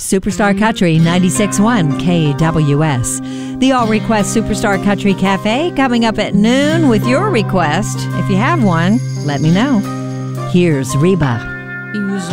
Superstar Country 96.1 KWS. The All Request Superstar Country Cafe coming up at noon with your request. If you have one, let me know. Here's Reba. He was